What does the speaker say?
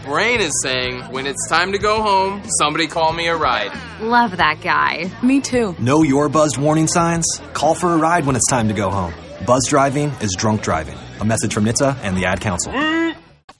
brain is saying, when it's time to go home, somebody call me a ride. Love that guy. Me too. Know your buzzed warning signs? Call for a ride when it's time to go home. Buzz driving is drunk driving. A message from NHTSA and the Ad Council.